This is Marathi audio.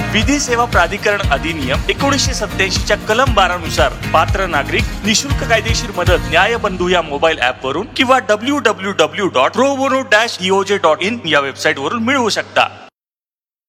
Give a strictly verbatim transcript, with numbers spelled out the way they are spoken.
विधी सेवा प्राधिकरण अधिनियम एकोणीसशे सत्याऐंशी च्या कलम बारा नुसार पात्र नागरिक निशुल्क कायदेशीर मदत न्यायबंधू या मोबाईल ऍप वरून किंवा W W W dot pro bono dash ईओजे dot in या वेबसाईट वरून मिळवू शकता.